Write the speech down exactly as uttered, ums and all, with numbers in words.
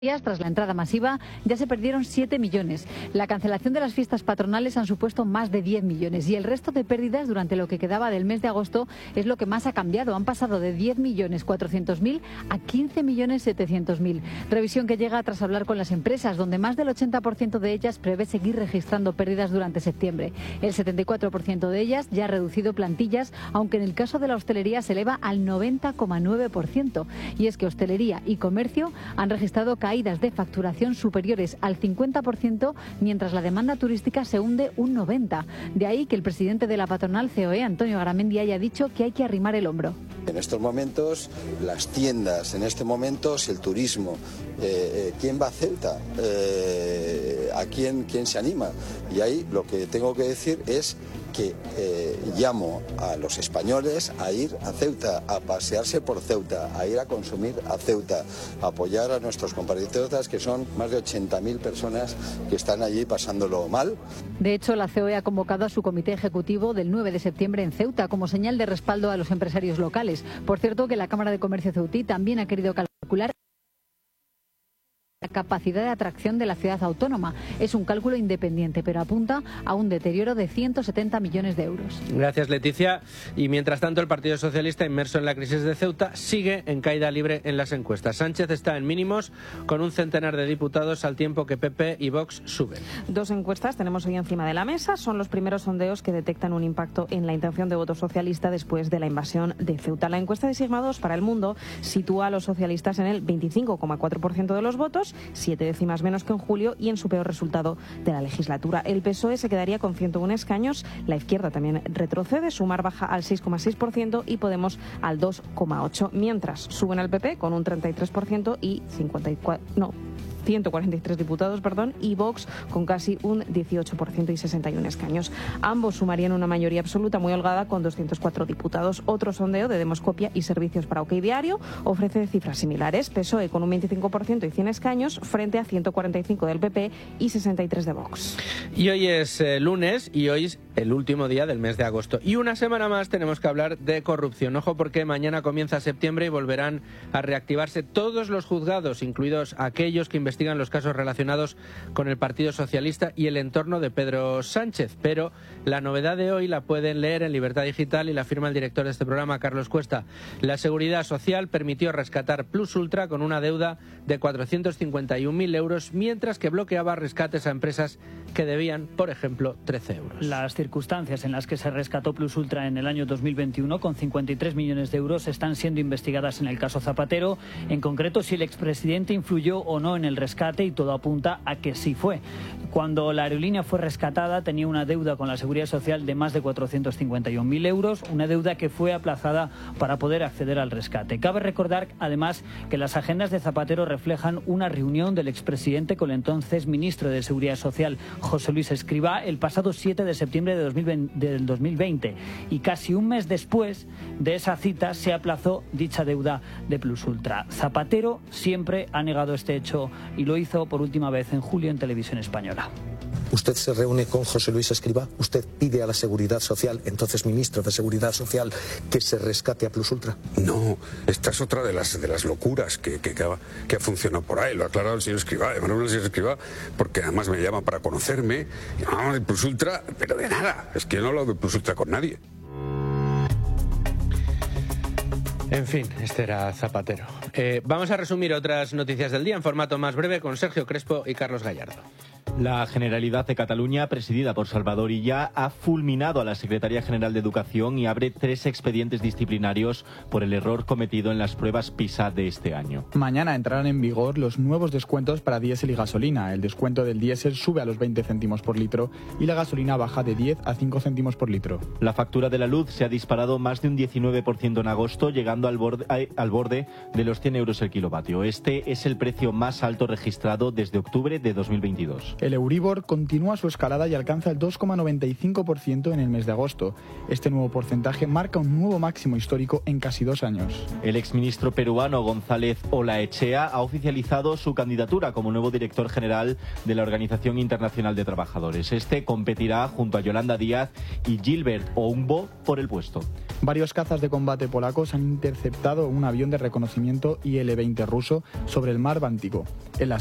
Tras la entrada masiva ya se perdieron siete millones. La cancelación de las fiestas patronales han supuesto más de diez millones y el resto de pérdidas durante lo que quedaba del mes de agosto es lo que más ha cambiado. Han pasado de diez millones cuatrocientos mil a quince millones setecientos mil. Revisión que llega tras hablar con las empresas, donde más del ochenta por ciento de ellas prevé seguir registrando pérdidas durante septiembre. El setenta y cuatro por ciento de ellas ya ha reducido plantillas, aunque en el caso de la hostelería se eleva al noventa coma nueve por ciento. Y es que hostelería y comercio han registrado caídas caídas de facturación superiores al cincuenta por ciento, mientras la demanda turística se hunde un noventa por ciento. De ahí que el presidente de la patronal C O E, Antonio Garamendi, haya dicho que hay que arrimar el hombro. En estos momentos, las tiendas, en este momento, el turismo, eh, eh, ¿quién va a Ceuta? Eh, ¿A quién, quién se anima? Y ahí lo que tengo que decir es que eh, llamo a los españoles a ir a Ceuta, a pasearse por Ceuta, a ir a consumir a Ceuta, a apoyar a nuestros compatriotas, que son más de ochenta mil personas que están allí pasándolo mal. De hecho, la C O E ha convocado a su comité ejecutivo del nueve de septiembre en Ceuta como señal de respaldo a los empresarios locales. Por cierto, que la Cámara de Comercio ceutí también ha querido calcular la capacidad de atracción de la ciudad autónoma. Es un cálculo independiente, pero apunta a un deterioro de ciento setenta millones de euros. Gracias, Leticia. Y mientras tanto, el Partido Socialista, inmerso en la crisis de Ceuta, sigue en caída libre en las encuestas. Sánchez está en mínimos con un centenar de diputados, al tiempo que P P y Vox suben. Dos encuestas tenemos hoy encima de la mesa. Son los primeros sondeos que detectan un impacto en la intención de voto socialista después de la invasión de Ceuta. La encuesta de Sigma dos para El Mundo sitúa a los socialistas en el veinticinco coma cuatro por ciento de los votos, siete décimas menos que en julio y en su peor resultado de la legislatura. El P S O E se quedaría con ciento uno escaños, la izquierda también retrocede, Sumar baja al seis coma seis por ciento y Podemos al dos coma ocho por ciento, mientras suben al P P con un treinta y tres por ciento y cincuenta y cuatro, no, ciento cuarenta y tres diputados, perdón, y Vox con casi un dieciocho por ciento y sesenta y uno escaños. Ambos sumarían una mayoría absoluta muy holgada con doscientos cuatro diputados. Otro sondeo de Demoscopia y Servicios para OK Diario ofrece cifras similares. P S O E con un veinticinco por ciento y cien escaños frente a ciento cuarenta y cinco del P P y sesenta y tres de Vox. Y hoy es eh, lunes y hoy es el último día del mes de agosto. Y una semana más tenemos que hablar de corrupción. Ojo, porque mañana comienza septiembre y volverán a reactivarse todos los juzgados, incluidos aquellos que investigan investigan los casos relacionados con el Partido Socialista y el entorno de Pedro Sánchez. Pero la novedad de hoy la pueden leer en Libertad Digital y la firma el director de este programa, Carlos Cuesta. La Seguridad Social permitió rescatar Plus Ultra con una deuda de cuatrocientos cincuenta y un mil euros, mientras que bloqueaba rescates a empresas que debían, por ejemplo, trece euros. Las circunstancias en las que se rescató Plus Ultra en el año dos mil veintiuno con cincuenta y tres millones de euros están siendo investigadas en el caso Zapatero. En concreto, si el expresidente influyó o no en el rescate, y todo apunta a que sí fue. Cuando la aerolínea fue rescatada, tenía una deuda con la Seguridad Social de más de cuatrocientos cincuenta y un mil euros, una deuda que fue aplazada para poder acceder al rescate. Cabe recordar, además, que las agendas de Zapatero reflejan una reunión del expresidente con el entonces ministro de Seguridad Social, José Luis Escrivá, el pasado siete de septiembre de dos mil veinte. Y casi un mes después de esa cita se aplazó dicha deuda de Plus Ultra. Zapatero siempre ha negado este hecho y lo hizo por última vez en julio en Televisión Española. Usted se reúne con José Luis Escrivá, usted pide a la Seguridad Social, entonces ministro de Seguridad Social, que se rescate a Plus Ultra. No, esta es otra de las de las locuras que, que, que, ha, que ha funcionado por ahí, lo ha aclarado el señor Escrivá, de Manuel señor Escrivá, porque además me llama para conocerme, y hablamos de Plus Ultra, pero de nada, es que yo no hablo de Plus Ultra con nadie. En fin, este era Zapatero. Eh, vamos a resumir otras noticias del día en formato más breve con Sergio Crespo y Carlos Gallardo. La Generalidad de Cataluña, presidida por Salvador Illa, ha fulminado a la Secretaría General de Educación y abre tres expedientes disciplinarios por el error cometido en las pruebas PISA de este año. Mañana entrarán en vigor los nuevos descuentos para diésel y gasolina. El descuento del diésel sube a los veinte céntimos por litro y la gasolina baja de diez a cinco céntimos por litro. La factura de la luz se ha disparado más de un diecinueve por ciento en agosto, llegando al borde, al borde de los cien euros el kilovatio. Este es el precio más alto registrado desde octubre de dos mil veintidós. El Euribor continúa su escalada y alcanza el dos coma noventa y cinco por ciento en el mes de agosto. Este nuevo porcentaje marca un nuevo máximo histórico en casi dos años. El exministro peruano González Olaechea ha oficializado su candidatura como nuevo director general de la Organización Internacional de Trabajadores. Este competirá junto a Yolanda Díaz y Gilbert Oumbo por el puesto. Varios cazas de combate polacos han interceptado un avión de reconocimiento I L veinte ruso sobre el mar Báltico. En la